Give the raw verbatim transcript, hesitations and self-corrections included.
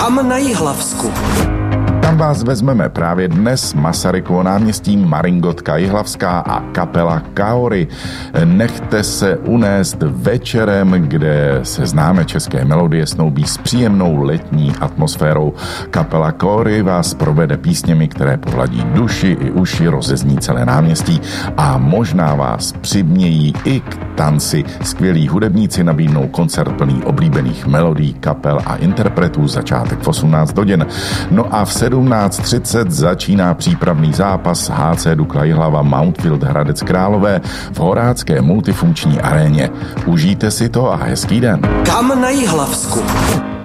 Kam na Jihlavsku? Tam vás vezmeme právě dnes, Masarykovo náměstí, Maringotka Jihlavská a kapela Kaory. Nechte se unést večerem, kde se známé české melodie snoubí s příjemnou letní atmosférou. Kapela Kaory vás provede písněmi, které pohladí duši i uši, rozezní celé náměstí a možná vás přimějí i k tanci. Skvělí hudebníci nabídnou koncert plný oblíbených melodií, kapel a interpretů, začátek v osmnáct hodin. No a v sedmnáct třicet začíná přípravný zápas H C Dukla Jihlava Mountfield Hradec Králové v horácké multifunkční aréně. Užijte si to a hezký den. Kam na Jihlavsku?